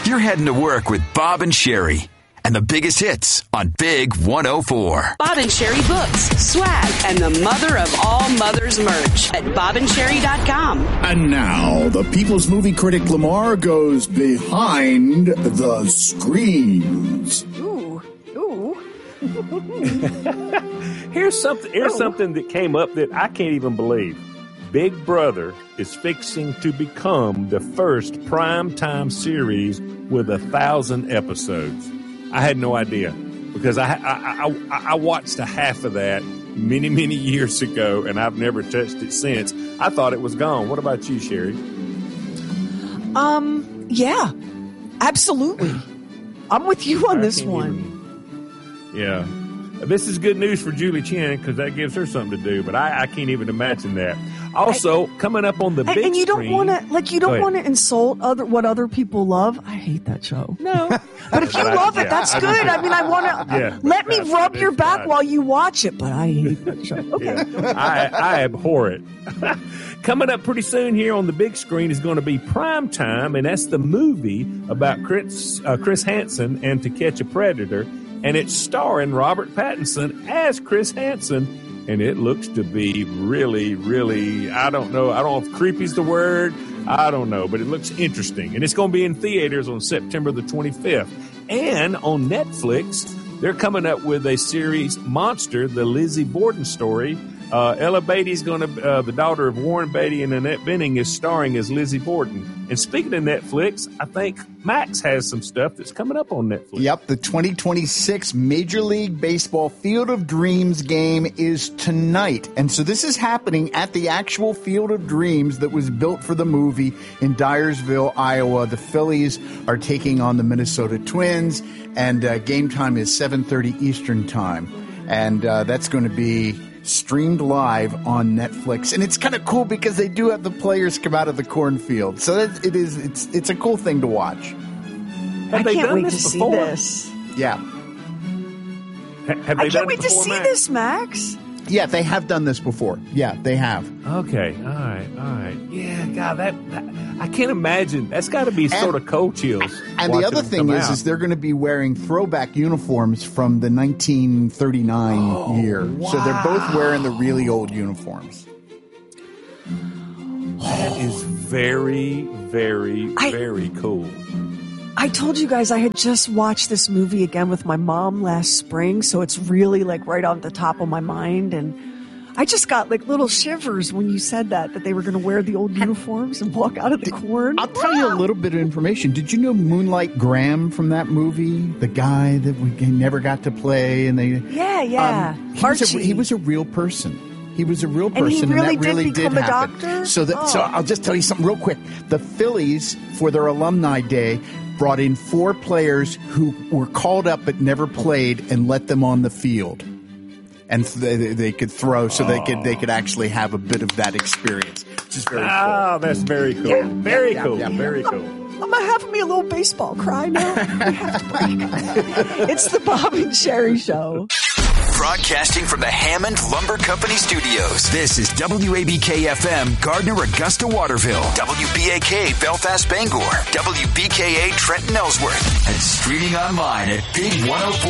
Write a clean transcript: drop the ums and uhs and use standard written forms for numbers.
You're heading to work with Bob and Sherry and the biggest hits on Big 104. Bob and Sherry books, swag, and the mother of all mothers merch at bobandSherry.com. And now, the People's Movie critic Lamar goes behind the screens. Ooh. Here's something that came up that I can't even believe. Big Brother is fixing to become the first primetime series with 1,000 episodes. I had no idea because I watched a half of that many years ago, and I've never touched it since. I thought it was gone. What about you, Sherry? Yeah, absolutely. I'm with you on this one. Yeah. This is good news for Julie Chen because that gives her something to do, but I can't even imagine that. Also, coming up on the big screen. And you don't want to insult what other people love. I hate that show. No. But if you love it, that's good. I mean, I want to let me rub your back while you watch it, but I hate that show. Okay. Yeah, I abhor it. Coming up pretty soon here on the big screen is going to be Prime Time, and that's the movie about Chris Hansen and To Catch a Predator. And it's starring Robert Pattinson as Chris Hansen. And it looks to be really, I don't know if creepy's the word. I don't know. But it looks interesting. And it's going to be in theaters on September the 25th. And on Netflix, they're coming up with a series, Monster, the Lizzie Borden story. Ella Beatty's going to, the daughter of Warren Beatty and Annette Bening, is starring as Lizzie Borden. And speaking of Netflix, I think Max has some stuff that's coming up on Netflix. Yep, the 2026 Major League Baseball Field of Dreams game is tonight. And so this is happening at the actual Field of Dreams that was built for the movie in Dyersville, Iowa. The Phillies are taking on the Minnesota Twins, and game time is 7:30 Eastern time. And that's going to be streamed live on Netflix, and it's kind of cool because they do have the players come out of the cornfield, so it's a cool thing to watch. I can't wait to see this. Yeah, I can't wait to see this, Max. Yeah, they have done this before. Yeah, they have. Okay, all right. Yeah, God, that I can't imagine. That's got to be sort of cold chills. And the other thing is they're going to be wearing throwback uniforms from the 1939 year. Wow. So they're both wearing the really old uniforms. That is very, very cool. I told you guys I had just watched this movie again with my mom last spring, so it's really like right on the top of my mind, and I just got like little shivers when you said that they were going to wear the old uniforms and walk out of the corn. I'll tell you a little bit of information. Did you know Moonlight Graham from that movie, the guy that we never got to play? And Yeah. He was a real person. He was a real person, and that really did become happen. A doctor? So I'll just tell you something real quick. The Phillies, for their alumni day, brought in 4 players who were called up but never played and let them on the field. And they could throw, so they could actually have a bit of that experience, which is very cool. Oh, that's very cool. Yeah. Very cool. Very cool. I'm having me a little baseball cry now. We have to break. It's the Bob and Sherry Show. Broadcasting from the Hammond Lumber Company Studios. This is WABK-FM, Gardner, Augusta, Waterville. WBAK, Belfast, Bangor. WBKA, Trenton, Ellsworth. And streaming online at Big 104.